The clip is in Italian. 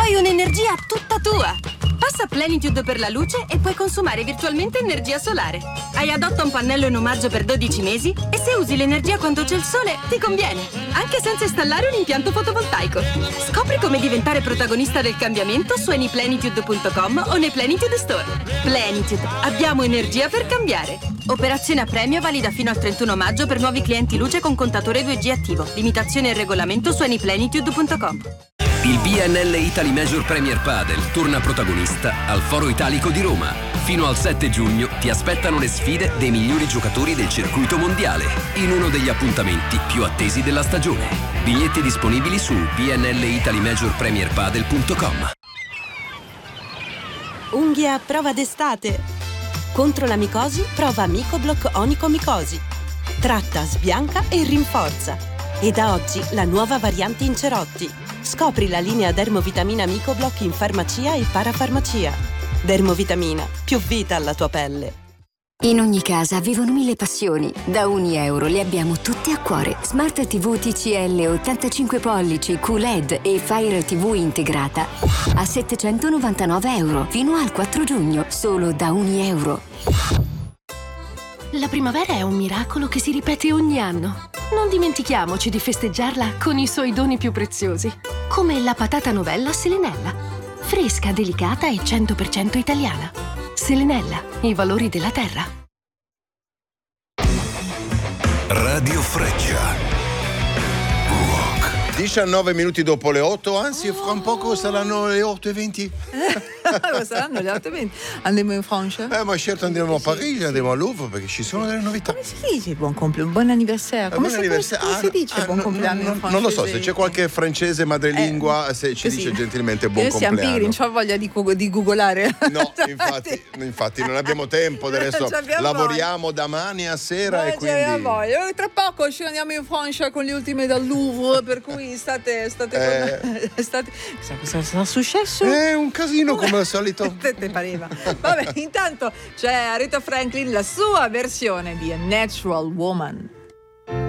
Poi un'energia tutta tua. Passa Plenitude per la luce e puoi consumare virtualmente energia solare. Hai Adotta un pannello in omaggio per 12 mesi e se usi l'energia quando c'è il sole, ti conviene, anche senza installare un impianto fotovoltaico. Scopri come diventare protagonista del cambiamento su anyplenitude.com o nei Plenitude Store. Plenitude, abbiamo energia per cambiare. Operazione a premio valida fino al 31 maggio per nuovi clienti luce con contatore 2G attivo. Limitazioni e regolamento su anyplenitude.com. Il BNL Italy Major Premier Padel torna protagonista al Foro Italico di Roma. Fino al 7 giugno ti aspettano le sfide dei migliori giocatori del circuito mondiale in uno degli appuntamenti più attesi della stagione. Biglietti disponibili su bnlitalimajorpremierpadel.com. Unghie a prova d'estate. Contro la micosi, prova Micoblock Onicomicosi. Tratta, sbianca e rinforza. E da oggi la nuova variante in cerotti. Scopri la linea Dermovitamina Micoblock in farmacia e parafarmacia. Dermovitamina, più vita alla tua pelle. In ogni casa vivono 1000 passioni. Da €1 le abbiamo tutte a cuore. Smart TV TCL 85 pollici QLED e Fire TV integrata a €799 fino al 4 giugno, solo da €1. La primavera è un miracolo che si ripete ogni anno. Non dimentichiamoci di festeggiarla con i suoi doni più preziosi, come la patata novella Selenella. Fresca, delicata e 100% italiana. Selenella, i valori della terra. Radio Freccia. Rock. 19 minuti dopo le 8, anzi fra un poco saranno le 8:20. Saranno le 8:20. Andiamo in Francia? Ma certo andiamo a Parigi, andiamo al Louvre perché ci sono delle novità. Come si dice buon compleanno, buon anniversario? Come si dice buon compleanno in francese? Non lo so, se c'è qualche francese madrelingua, se ci dice gentilmente buon compleanno. Siamo pigri, non c'ho voglia di googolare. No, infatti non abbiamo tempo adesso. Lavoriamo da mani a sera e quindi tra poco ci andiamo in Francia con le ultime dal Louvre, per cui state cosa è successo? È un casino come al solito. Te pareva. Vabbè, intanto c'è Aretha Franklin, la sua versione di A Natural Woman.